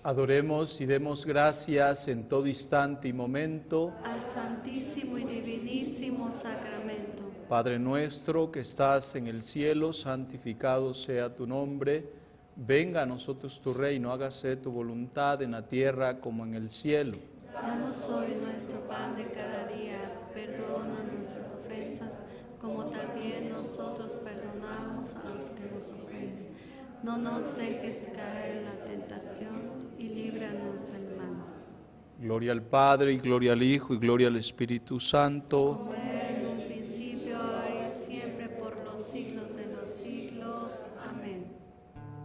Adoremos y demos gracias en todo instante y momento al Santísimo y Divinísimo Sacramento. Padre nuestro que estás en el cielo, santificado sea tu nombre. Venga a nosotros tu reino, hágase tu voluntad en la tierra como en el cielo. Danos hoy nuestro pan de cada día, perdona nuestras ofensas, como también nosotros perdonamos a los que nos ofenden. No nos dejes caer en la tentación y líbranos del mal. Gloria al Padre, y gloria al Hijo, y gloria al Espíritu Santo. Como